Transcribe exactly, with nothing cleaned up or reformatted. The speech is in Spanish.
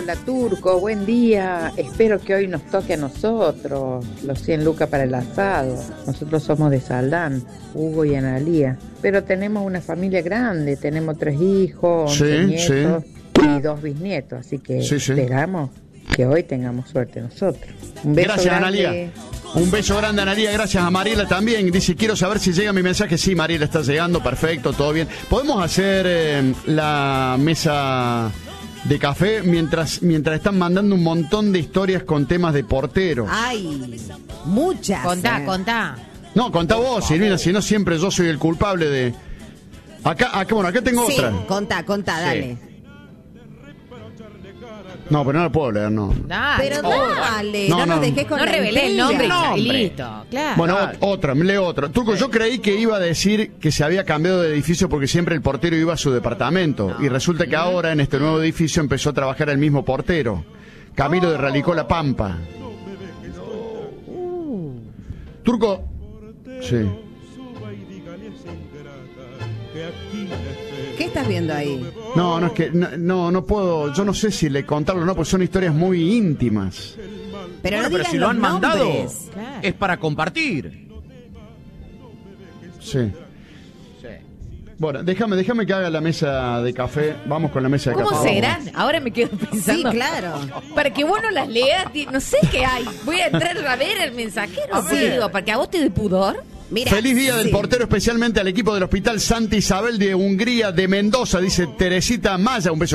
Hola Turco, buen día. Espero que hoy nos toque a nosotros los cien lucas para el asado. Nosotros somos de Saldán, Hugo y Analía. Pero tenemos una familia grande, tenemos tres hijos, sí, once nietos sí. y dos bisnietos. Así que sí, sí. esperamos que hoy tengamos suerte nosotros. Un beso Gracias, grande. Analía. Un beso grande, Analía. Gracias a Mariela también. Dice, quiero saber si llega mi mensaje. Sí, Mariela está llegando. Perfecto, todo bien. ¿Podemos hacer eh, la mesa de café mientras mientras están mandando un montón de historias con temas de porteros? Ay, muchas. Contá, eh. contá. No, contá vos, Silvina, si no siempre yo soy el culpable de... Acá, acá bueno, acá tengo Sí, otra. contá, contá, Sí. dale. No, pero no la puedo leer, no. Dale, Pero por favor. dale, No, no, no. nos dejes con No la revelé el intriga. nombre y- Nombre. y listo. Claro. Bueno, ot- otra, me leo otra. Turco, yo creí que iba a decir que se había cambiado de edificio porque siempre el portero iba a su departamento. Y resulta que ahora en este nuevo edificio empezó a trabajar el mismo portero. Camilo de Ralicó La Pampa. Turco. Sí. ¿Qué estás viendo ahí? No, no es que no, no, no puedo, yo no sé si le contarlo o no, porque son historias muy íntimas. Pero Bueno, no pero digas si lo los han mandado, nombres. Claro. es para compartir. Sí. Bueno, déjame, déjame que haga la mesa de café. Vamos con la mesa de ¿Cómo café. serán? Ahora me quedo pensando. Sí, claro. Para que vos no las leas, ti- no sé qué hay. Voy a entrar a ver el mensajero. Sí, digo, para que a vos te dé pudor. Mira, Feliz día del sí. portero, especialmente al equipo del Hospital Santa Isabel de Hungría de Mendoza, dice Teresita Maya. Un beso.